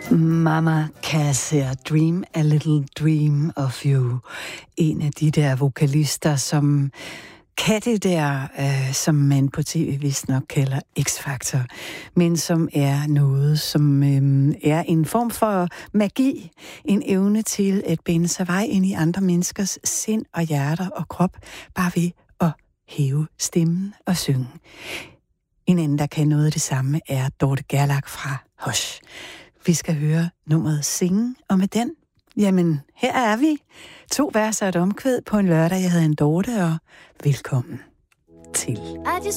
Mama Cassia, Dream a Little Dream of You. En af de der vokalister, som kan det der, som man på tv vist nok kalder X-Factor, men som er noget, som er en form for magi, en evne til at binde sig vej ind i andre menneskers sind og hjerter og krop, bare ved at hæve stemmen og synge. En anden, der kan noget af det samme, er Dorte Gerlach fra Hush. Vi skal høre nummeret Singen, og med den, jamen, her er vi. 2 vers og et omkvæd på en lørdag. Jeg hedder en Dorte, og velkommen til.